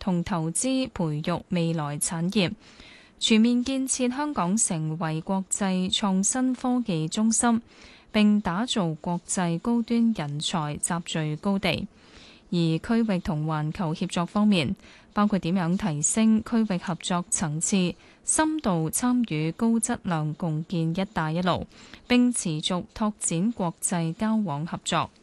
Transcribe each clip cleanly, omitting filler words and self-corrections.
同投資培育未來產業，全面建設香港成為國際創新科技中心，並打造國際高端人才集聚高地。而區域同環球協作方面，包括點樣提升區域合作層次，深度參與高質量共建「一帶一路」，並持續拓展國際交往合作。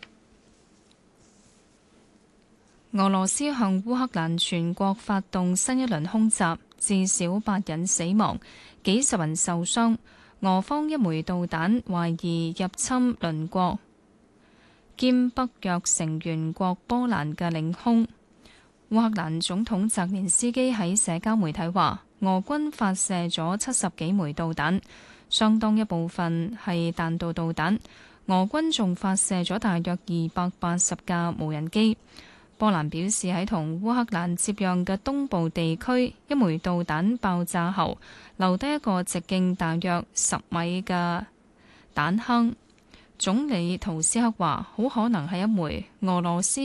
俄羅斯向烏克蘭全國發動新一輪空襲，至少8人死亡，幾十人受傷。俄方一枚導彈懷疑入侵鄰國兼北約成員國波蘭嘅領空。烏克蘭總統澤連斯基喺社交媒體話，俄軍發射咗70幾枚導彈，相當一部分係彈道導彈。俄軍仲發射咗大約280架無人機。波蘭表示喺同烏克蘭接壤嘅東部地區，一枚導彈爆炸後，留低一個直徑大約10米嘅彈坑。總理圖斯克話，好可能係一枚俄羅斯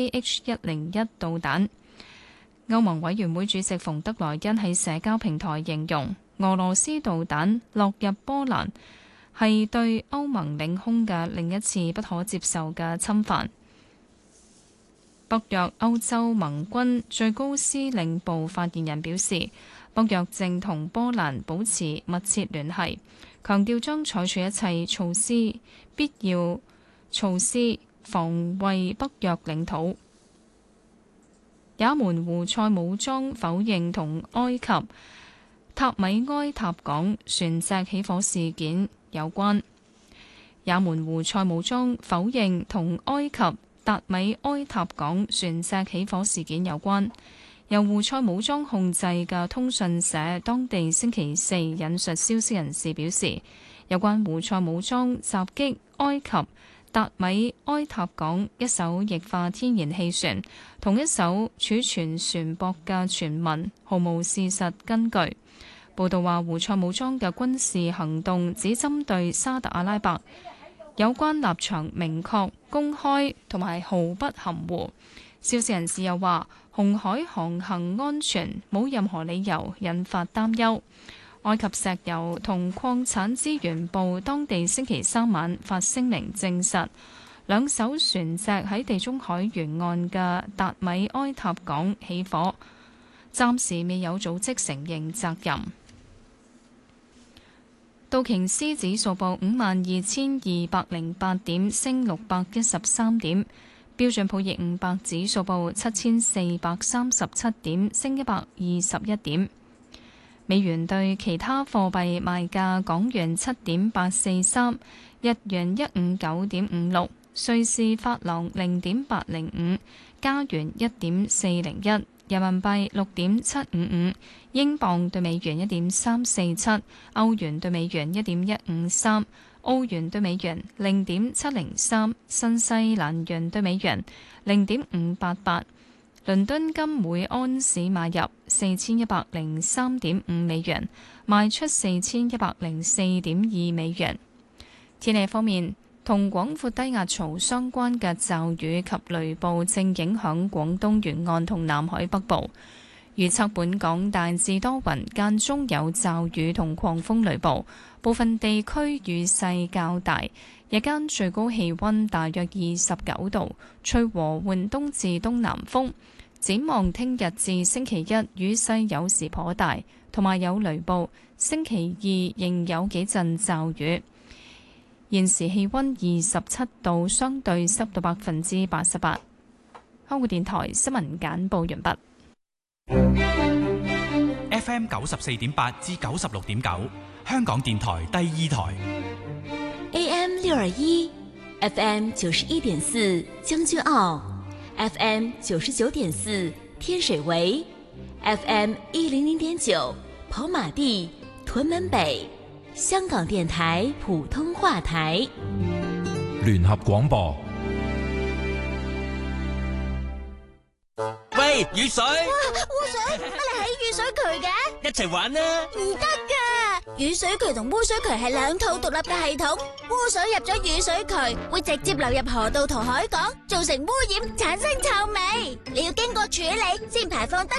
KH-101導彈。歐盟委員會主席馮德萊恩喺社交平台形容，俄羅斯導彈落入波蘭係對歐盟領空嘅另一次不可接受嘅侵犯。北約歐洲盟軍最高司令部發言人表示，北約正同波蘭保持密切聯繫，強調將採取一切必要措施防衛北約領土。也門胡塞武裝否認同埃及塔米埃塔港船隻起火事件有關。也門胡塞武裝否認同埃及達米埃塔港船隻起火事件有關。由胡塞武裝控制嘅通訊社當地星期四引述消息人士表示，有關胡塞武裝襲擊埃及達米埃塔港一艘液化天然氣船同一艘儲存船舶嘅傳聞毫無事實根據。報道話，胡塞武裝嘅軍事行動只針對沙特阿拉伯，有關立場明確、公開同埋毫不含糊。消息人士又話，紅海航行安全冇任何理由引發擔憂。埃及石油同礦產資源部當地星期三晚發聲明證實，兩艘船隻喺地中海沿岸嘅達米埃塔港起火，暫時未有組織承認責任。道瓊斯指數報52,208點，升613點；標準普爾500指數報7,437點，升121點。美元對其他貨幣賣價：港元7.843，日元159.56，瑞士法郎0.805，加元1.401，人民幣6.755，英鎊對美元1.347，歐元對美元1.153，澳元對美元0.703，新西蘭元對美元0.588。倫敦金每安士買入4103.5美元，賣出4104.2美元。天氣方面，同廣闊低壓槽相關嘅驟雨及雷暴正影響廣東沿岸同南海北部。預測本港大致多雲，間中有驟雨同狂風雷暴，部分地區雨勢較大。日間最高氣溫大約29度，吹和緩東至東南風。展望聽日至星期一，雨勢有時頗大，同埋有雷暴。星期二仍有幾陣驟雨。現時氣溫27度，相對濕度88%。香港電台新聞簡報完畢。 FM 94.8至96.9，香港電台第二台。 AM 621，FM 91.4，將軍澳。FM 99.4，天水圍。FM 100.9，跑馬地、屯門北。香港電台普通話台。 聯合廣播。 喂，雨水！ 哇，污水！乜你喺雨水渠嘅？ 一齊玩啦！ 唔得㗎，雨水渠同污水渠係兩套獨立嘅系統。污水入咗雨水渠，會直接流入河道同海港，造成污染，產生臭味。你要經過處理，先排放得